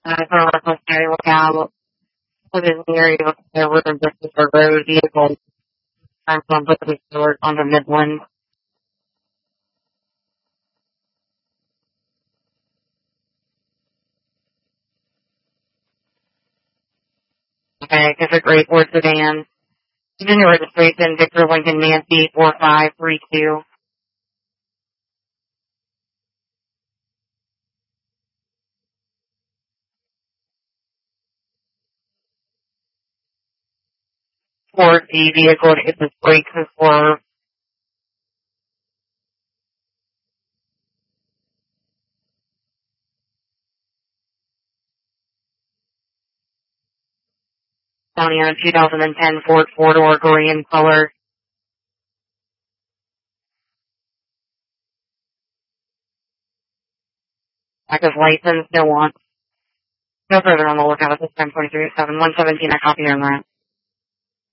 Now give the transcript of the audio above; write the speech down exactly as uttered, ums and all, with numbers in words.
Uh, for a request area lookout, what is the area of the road and distance for road vehicles? I'm from Buckley Stewart on the Midland. Okay, Pacific Great Ford Sedan. Virginia registration, Victor Lincoln Nancy four five three two. Ford the vehicle to hit the brakes and swerve. County on a two thousand ten Ford four-door gray in color. Active license, no want. No further on the lookout at this time, twenty-three oh seven, one seventeen, I copy on that.